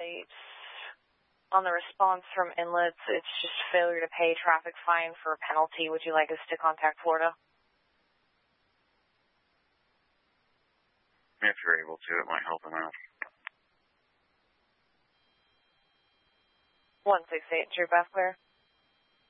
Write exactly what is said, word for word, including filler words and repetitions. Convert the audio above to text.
states on the response from inlets, it's just failure to pay traffic fine for a penalty. Would you like us to contact Florida? If you're able to, it might help them out. one six eight, True Bath Clear.